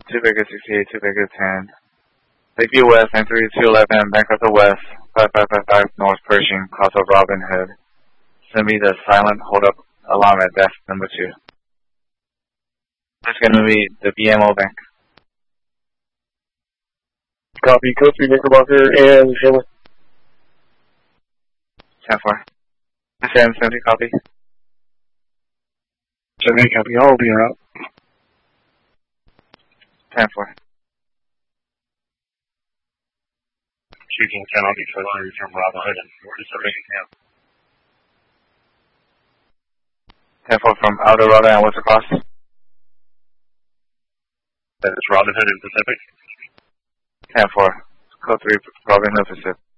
2 Baker 68, 2 Baker 10. Lakeview West, 93211, Bankrupta West, 5555 North Pershing, cross of Robin Hood. Send me the silent hold up alarm at desk number 2. That's going to be the BMO Bank. Copy, code 3 Knickerbocker and Hamlet. 10-4. SM 70, copy. 70, copy. I'll be en route. 10-4. Shooting 10, I'll be further from Robin Hood and Pacific Camp. 10-4 from Eldorado and what's across? That is Robin Hood and Pacific. 10-4. Code 3, Robin Hood Pacific.